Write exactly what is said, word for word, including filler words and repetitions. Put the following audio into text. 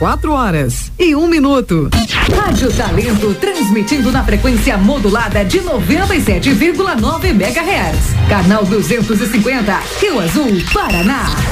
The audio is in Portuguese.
quatro horas e um minuto. Rádio Talento, transmitindo na frequência modulada de noventa e sete vírgula nove megahertz. Canal duzentos e cinquenta, Rio Azul, Paraná.